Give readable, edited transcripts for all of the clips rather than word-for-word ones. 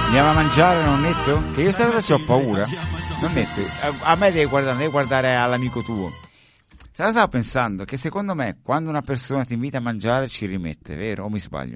Andiamo a mangiare, nonnetto? Che io stanotte c'ho paura. Nonnetto, a me devi guardare all'amico tuo. Stavo pensando che secondo me quando una persona ti invita a mangiare ci rimette, vero? O mi sbaglio?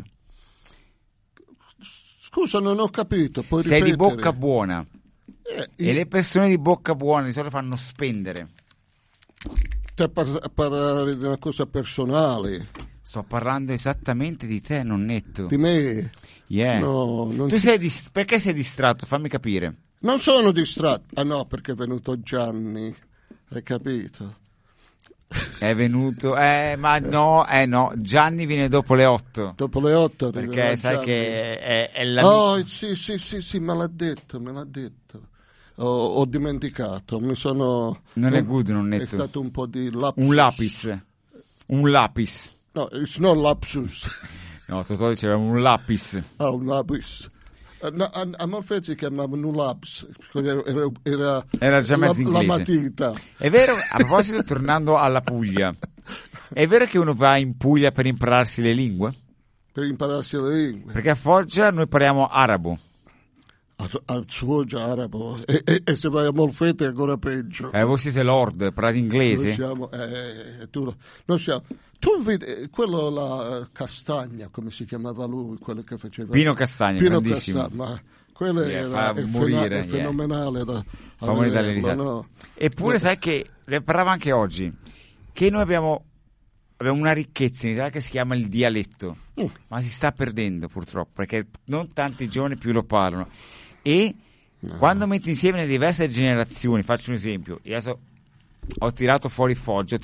Scusa, non ho capito, puoi Sei ripetere? di bocca buona. E le persone di bocca buona di solito fanno spendere. Stai parlare di una cosa personale. Sto parlando esattamente di te, nonnetto. Di me? Yeah. No, Perché sei distratto? Fammi capire. Non sono distratto. Ah no, perché è venuto Gianni. Hai capito? È venuto, no, Gianni viene dopo le 8. Dopo le 8 perché sai Gianni. Che è la... Oh, sì, me l'ha detto. Ho dimenticato, Non è good, non è stato un po' di lapsus. Un lapis. No, it's not lapsus. No, Totò diceva un lapis. Ah, un lapis. No, a Molfetta si chiamava un laps, era già mezzo inglese. La matita. È vero, a proposito, tornando alla Puglia, è vero che uno va in Puglia per impararsi le lingue? Per impararsi le lingue. Perché a Foggia noi parliamo arabo. A Foggia arabo. E se vai a Molfetta è ancora peggio. Voi siete lord, parlate inglese? Noi siamo... Tu vedi, quello la Castagna, come si chiamava lui, quello che faceva... Pino Castagna, grandissimo. Ma quello è fenomenale da vederlo, no? Eppure sai che, ne parlava anche oggi, che noi abbiamo una ricchezza in Italia che si chiama il dialetto, ma si sta perdendo purtroppo, perché non tanti giovani più lo parlano. E quando metti insieme le diverse generazioni, faccio un esempio, io adesso ho tirato fuori Foggia,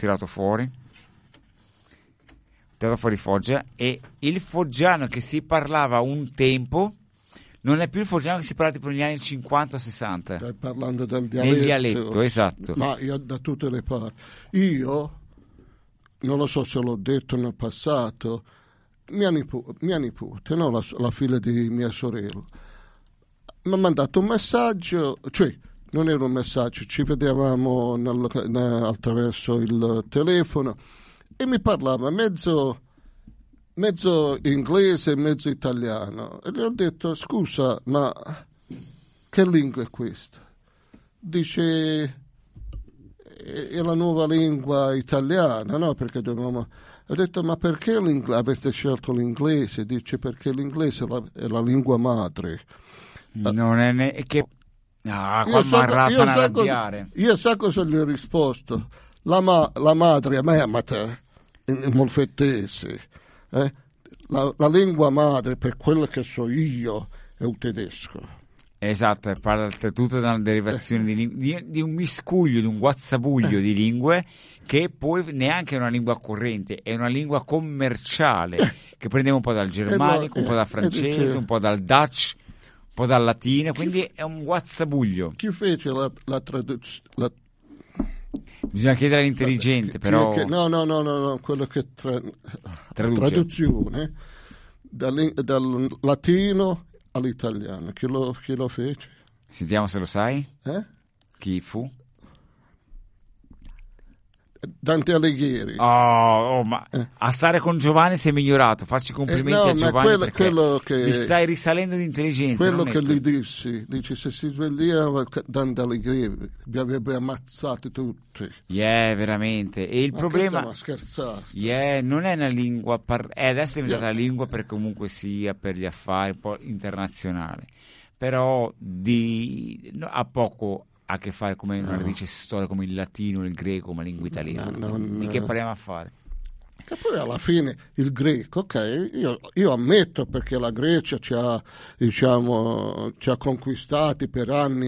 e il foggiano che si parlava un tempo non è più il foggiano che si parlava tipo negli anni 50 o 60. Stai parlando del dialetto. Del dialetto, esatto. Ma io, da tutte le parti. Io, non lo so se l'ho detto nel passato, mia nipote, no, la figlia di mia sorella, mi ha mandato un messaggio, cioè non era un messaggio, ci vedevamo attraverso il telefono, e mi parlava mezzo inglese e mezzo italiano. E gli ho detto, scusa, ma che lingua è questa? Dice, è la nuova lingua italiana, no? Perché dovevamo... Ho detto, ma perché avete scelto l'inglese? Dice, perché l'inglese è la lingua madre. Non è che... No, qua mi arrabbano a arrabbiare. Io so cosa gli ho risposto. La madre a me, ma te... in molfettese, la lingua madre per quello che so io è un tedesco. Esatto, parla tutto da una derivazione di un miscuglio, di un guazzabuglio di lingue, che poi neanche è una lingua corrente, è una lingua commerciale che prendiamo un po' dal germanico, un po' dal francese, un po' dal Dutch, un po' dal latino, quindi è un guazzabuglio. Chi fece la traduzione? Bisogna chiedere all'intelligente, però... No, quello che traduzione dal latino all'italiano. Chi lo fece? Sentiamo se lo sai. Chi fu? Dante Alighieri. Ma a stare con Giovanni sei migliorato. Facci complimenti a Giovanni, perché mi stai risalendo di intelligenza. Quello che gli dissi, dice, se si svegliava Dante Alighieri vi avrebbe ammazzati tutti. Veramente. E il problema, ma scherzate. Non è una lingua adesso è diventata la lingua per comunque sia per gli affari un po' internazionale, però a poco ha a che fare come una radice storica come il latino, il greco, come lingua italiana. Di che parliamo a fare? Che poi alla fine il greco, ok, io ammetto, perché la Grecia ci ha conquistati per anni,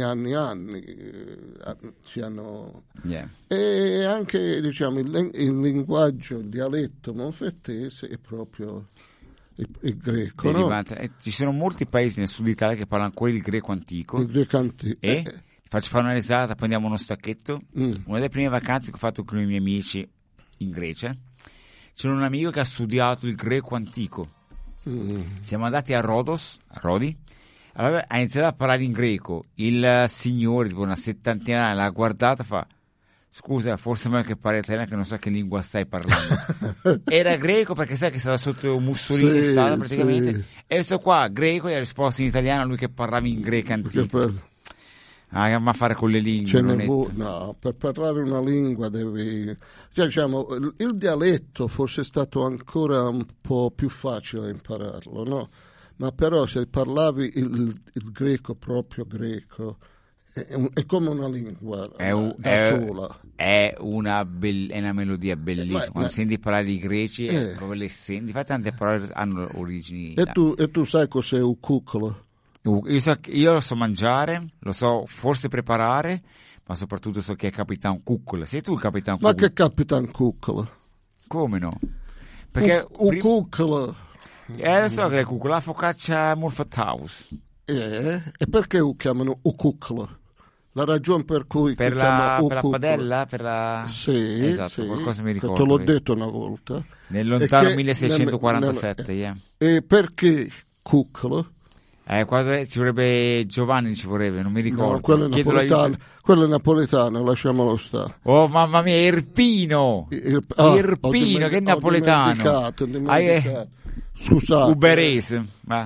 e anche diciamo il linguaggio, il dialetto monfettese è proprio il greco, no? Ci sono molti paesi nel sud Italia che parlano ancora il greco antico. Il greco antico. Faccio fare una risata, prendiamo uno stacchetto. Una delle prime vacanze che ho fatto con i miei amici in Grecia, c'è un amico che ha studiato il greco antico. Siamo andati a Rodi. Allora, ha iniziato a parlare in greco. Il signore, tipo una settantina, l'ha guardata e fa: Scusa, forse meglio che parli italiano, che non so che lingua stai parlando. Era greco perché sai che stava sotto Mussolini, Sì, stava praticamente. sì. E questo qua, greco, gli ha risposto in italiano, lui che parlava in greco antico. Ah, ma fare con le lingue. No, per parlare una lingua devi... Cioè, diciamo, il dialetto forse è stato ancora un po' più facile impararlo, no? Ma però se parlavi il greco proprio greco, è come una lingua sola. È una melodia bellissima. Quando senti parlare di greci, proprio le senti. Infatti tante parole hanno origini. E tu sai cos'è un cucolo? Io lo so mangiare, lo so forse preparare, ma soprattutto so che è Capitan Cuccola. Sei tu il Capitan Cuccola? Ma che Capitan Cuccola? Come no? Perché un cuccola. Lo so che è cuccola, la focaccia Morfataus. E perché lo chiamano un cuccola? La ragione per cui per la padella? Per la... Sì, esatto, sì, qualcosa mi ricordo. te l'ho detto una volta. Nel lontano 1647, E perché cuccola? Quando ci vorrebbe Giovanni, non mi ricordo. No, quello è napoletano, lasciamolo stare. Oh mamma mia, Irpino, Irpino che è napoletano. Dimenticato. Scusate. Uberese.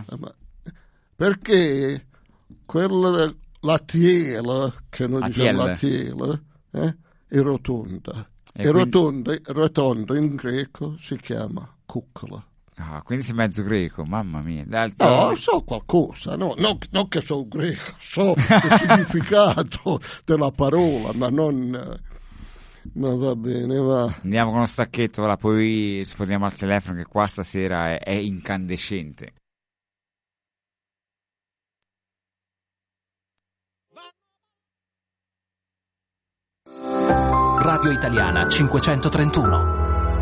Perché quella la tiela, che noi diciamo la tiela, è rotonda. E rotondo in greco si chiama cuccola. Ah, quindi sei mezzo greco, mamma mia. No, so qualcosa, no? Non che sono greco, so il significato della parola, ma non... Ma va bene, va. Andiamo con uno stacchetto, poi rispondiamo al telefono che qua stasera è incandescente. Radio Italiana 531.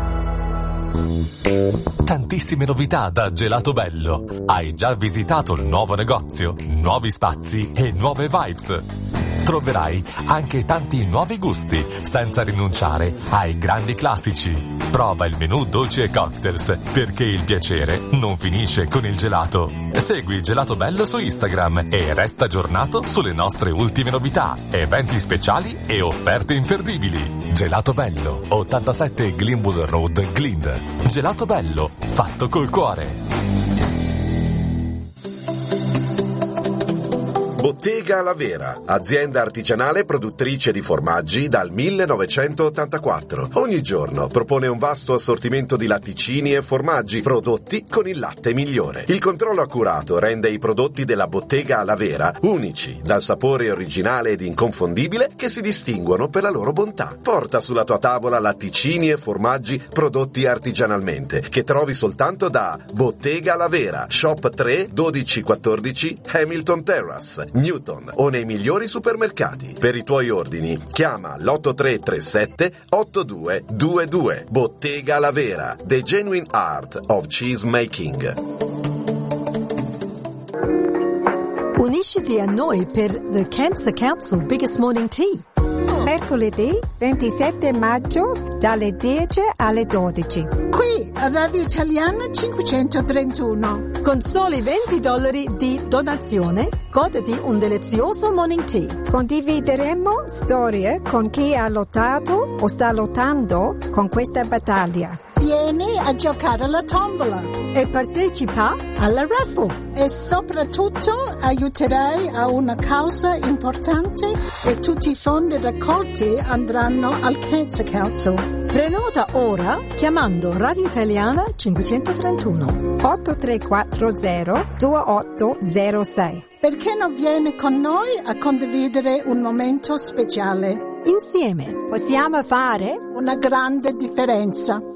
Tantissime novità da Gelato Bello. Hai già visitato il nuovo negozio? Nuovi spazi e nuove vibes. Troverai anche tanti nuovi gusti, senza rinunciare ai grandi classici. Prova il menù dolci e cocktails, perché il piacere non finisce con il gelato. Segui Gelato Bello su Instagram e resta aggiornato sulle nostre ultime novità, eventi speciali e offerte imperdibili. Gelato Bello, 87 Glenwood Road, Glynn. Gelato Bello, fatto col cuore. Bottega La Vera, azienda artigianale produttrice di formaggi dal 1984. Ogni giorno propone un vasto assortimento di latticini e formaggi prodotti con il latte migliore. Il controllo accurato rende i prodotti della Bottega La Vera unici, dal sapore originale ed inconfondibile che si distinguono per la loro bontà. Porta sulla tua tavola latticini e formaggi prodotti artigianalmente, che trovi soltanto da Bottega La Vera, Shop 3 1214 Hamilton Terrace, Newton, o nei migliori supermercati. Per i tuoi ordini chiama l'8337 8222. Bottega La Vera, the genuine art of cheese making. Unisciti a noi per The Cancer Council Biggest Morning Tea. Mercoledì 27 maggio dalle 10 alle 12. Qui a Radio Italiana 531. Con soli $20 di donazione, goditi un delizioso morning tea. Condivideremo storie con chi ha lottato o sta lottando con questa battaglia. Vieni a giocare alla tombola e partecipa alla raffle. E soprattutto aiuterai a una causa importante e tutti i fondi raccolti andranno al Cancer Council. Prenota ora chiamando Radio Italiana 531 8340 2806. Perché non vieni con noi a condividere un momento speciale? Insieme possiamo fare una grande differenza.